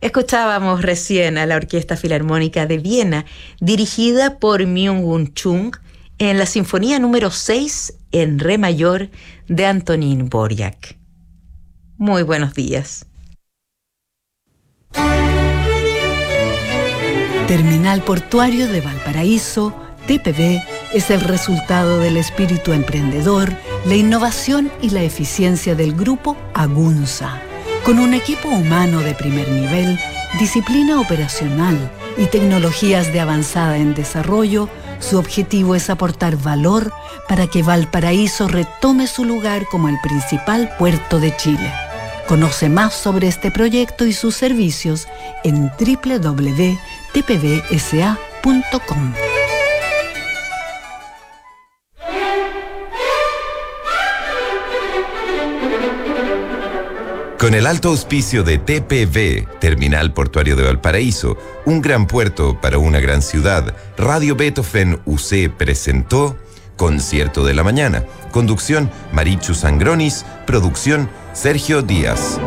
Escuchábamos recién a la Orquesta Filarmónica de Viena, dirigida por Myung-Whun Chung, en la Sinfonía número 6 en Re mayor de Antonín Dvorak. Muy buenos días. Terminal Portuario de Valparaíso, TPV, es el resultado del espíritu emprendedor, la innovación y la eficiencia del grupo Agunza. Con un equipo humano de primer nivel, disciplina operacional y tecnologías de avanzada en desarrollo, su objetivo es aportar valor para que Valparaíso retome su lugar como el principal puerto de Chile. Conoce más sobre este proyecto y sus servicios en www.tpvsa.com. Con el alto auspicio de TPV, Terminal Portuario de Valparaíso, un gran puerto para una gran ciudad, Radio Beethoven UC presentó Concierto de la Mañana. Conducción, Marichu Sangronis. Producción, Sergio Díaz.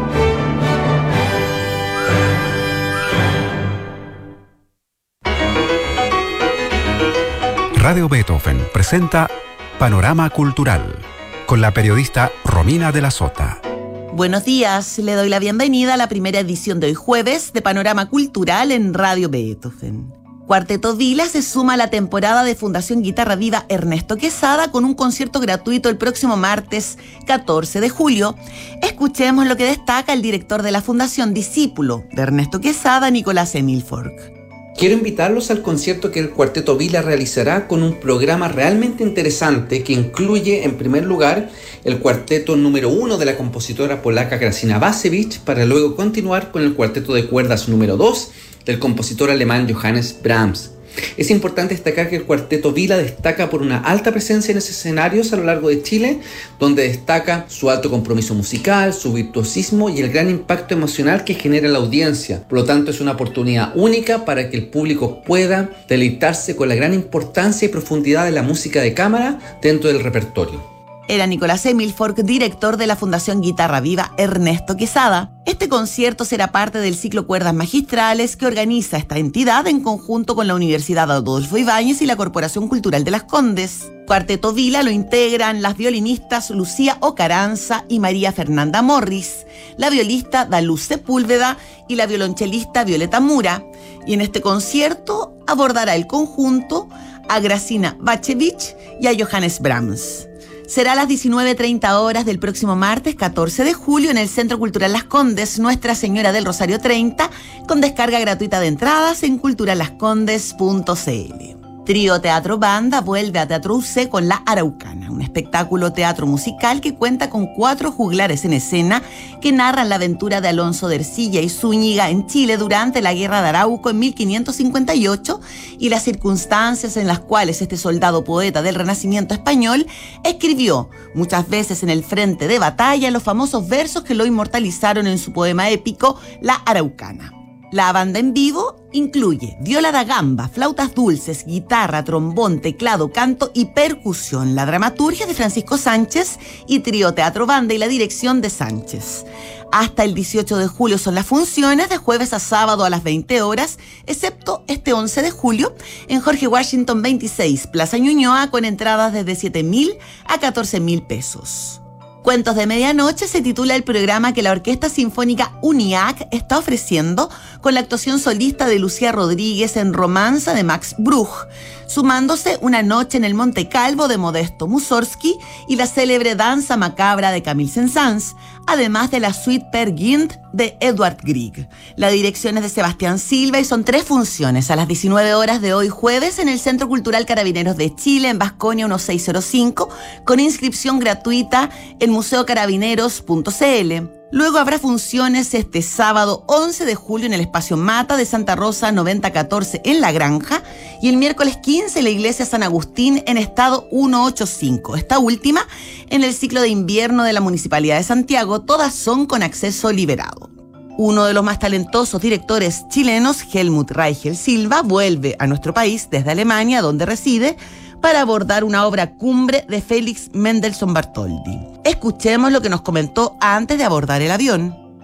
Radio Beethoven presenta Panorama Cultural con la periodista Romina de la Sota. Buenos días, le doy la bienvenida a la primera edición de hoy jueves de Panorama Cultural en Radio Beethoven. Cuarteto Vila se suma a la temporada de Fundación Guitarra Viva Ernesto Quesada con un concierto gratuito el próximo martes 14 de julio. Escuchemos lo que destaca el director de la Fundación, discípulo de Ernesto Quesada, Nicolás Emil Fork. Quiero invitarlos al concierto que el Cuarteto Vila realizará con un programa realmente interesante que incluye, en primer lugar, el cuarteto número 1 de la compositora polaca Grażyna Bacewicz, para luego continuar con el cuarteto de cuerdas número 2 del compositor alemán Johannes Brahms. Es importante destacar que el Cuarteto Vila destaca por una alta presencia en escenarios a lo largo de Chile, donde destaca su alto compromiso musical, su virtuosismo y el gran impacto emocional que genera en la audiencia. Por lo tanto, es una oportunidad única para que el público pueda deleitarse con la gran importancia y profundidad de la música de cámara dentro del repertorio. Era Nicolás Emil Fork, director de la Fundación Guitarra Viva Ernesto Quesada. Este concierto será parte del ciclo Cuerdas Magistrales que organiza esta entidad en conjunto con la Universidad Adolfo Ibáñez y la Corporación Cultural de Las Condes. Cuarteto Vila lo integran las violinistas Lucía Ocaranza y María Fernanda Morris, la violista Daluz Sepúlveda y la violonchelista Violeta Mura. Y en este concierto abordará el conjunto a Grażyna Bacewicz y a Johannes Brahms. Será a las 19:30 horas del próximo martes 14 de julio en el Centro Cultural Las Condes, Nuestra Señora del Rosario 30, con descarga gratuita de entradas en culturalascondes.cl. Trío Teatro Banda vuelve a Teatro UC con La Araucana, un espectáculo teatro musical que cuenta con 4 juglares en escena que narran la aventura de Alonso de Ercilla y Zúñiga en Chile durante la Guerra de Arauco en 1558 y las circunstancias en las cuales este soldado poeta del Renacimiento español escribió, muchas veces en el frente de batalla, los famosos versos que lo inmortalizaron en su poema épico La Araucana. La banda en vivo incluye viola da gamba, flautas dulces, guitarra, trombón, teclado, canto y percusión. La dramaturgia de Francisco Sánchez y Trío Teatro Banda y la dirección de Sánchez. Hasta el 18 de julio son las funciones, de jueves a sábado a las 20 horas, excepto este 11 de julio, en Jorge Washington 26, Plaza Ñuñoa, con entradas desde 7.000 a 14.000 pesos. Cuentos de Medianoche se titula el programa que la Orquesta Sinfónica UNIAC está ofreciendo con la actuación solista de Lucía Rodríguez en Romanza de Max Bruch, sumándose Una noche en el Monte Calvo de Modesto Mussorgsky y la célebre Danza macabra de Camille Saint-Saëns, además de la Suite Per Gynt de Edvard Grieg. La dirección es de Sebastián Silva y son 3 funciones a las 19 horas de hoy jueves en el Centro Cultural Carabineros de Chile en Vasconia 1605 con inscripción gratuita en museocarabineros.cl. Luego habrá funciones este sábado 11 de julio en el Espacio Mata de Santa Rosa 9014 en La Granja y el miércoles 15 en la Iglesia San Agustín en estado 185. Esta última en el ciclo de invierno de la Municipalidad de Santiago, todas son con acceso liberado. Uno de los más talentosos directores chilenos, Helmut Reichel Silva, vuelve a nuestro país desde Alemania, donde reside, para abordar una obra cumbre de Félix Mendelssohn Bartholdy. Escuchemos lo que nos comentó antes de abordar el avión.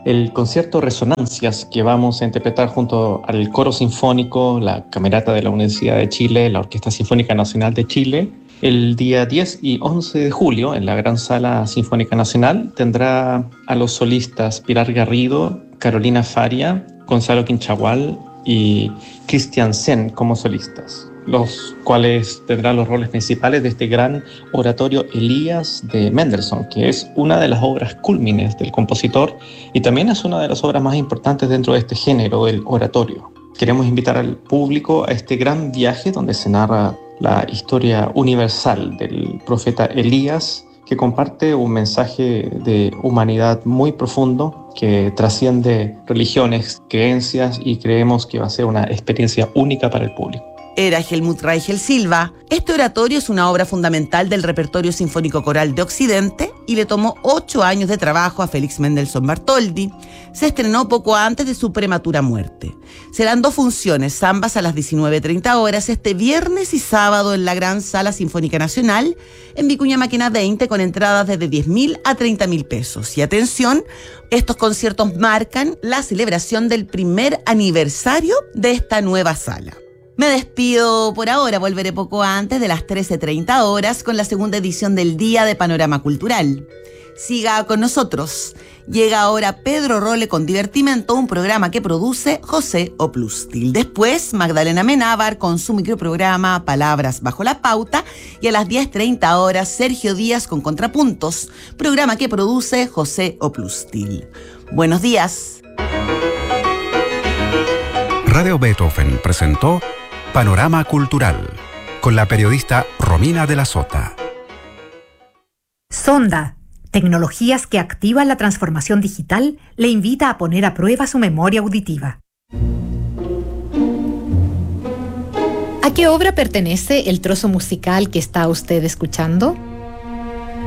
el concierto Resonancias que vamos a interpretar junto al Coro Sinfónico, la Camerata de la Universidad de Chile, la Orquesta Sinfónica Nacional de Chile. El día 10 y 11 de julio, en la Gran Sala Sinfónica Nacional, tendrá a los solistas Pilar Garrido, Carolina Faria, Gonzalo Quinchagual y Cristian Sen como solistas, los cuales tendrán los roles principales de este gran oratorio Elías de Mendelssohn, que es una de las obras cúlmines del compositor y también es una de las obras más importantes dentro de este género, el oratorio. Queremos invitar al público a este gran viaje donde se narra la historia universal del profeta Elías, que comparte un mensaje de humanidad muy profundo que trasciende religiones, creencias, y creemos que va a ser una experiencia única para el público. Era Helmut Reichel Silva. Este oratorio es una obra fundamental del repertorio sinfónico coral de Occidente y le tomó 8 años de trabajo a Félix Mendelssohn Bartholdy. Se estrenó poco antes de su prematura muerte. Serán 2 funciones, ambas a las 19:30 horas, este viernes y sábado en la Gran Sala Sinfónica Nacional, en Vicuña Maquena 20, con entradas desde 10.000 a 30.000 pesos. Y atención, estos conciertos marcan la celebración del primer aniversario de esta nueva sala. Me despido por ahora, volveré poco antes de las 13:30 horas con la segunda edición del Día de Panorama Cultural. Siga con nosotros. Llega ahora Pedro Role con Divertimento, un programa que produce José Oplustil. Después, Magdalena Menábar con su microprograma Palabras Bajo la Pauta. Y a las 10:30 horas, Sergio Díaz con Contrapuntos, programa que produce José Oplustil. Buenos días. Radio Beethoven presentó Panorama Cultural con la periodista Romina de la Sota. Sonda, tecnologías que activan la transformación digital, le invita a poner a prueba su memoria auditiva. ¿A qué obra pertenece el trozo musical que está usted escuchando?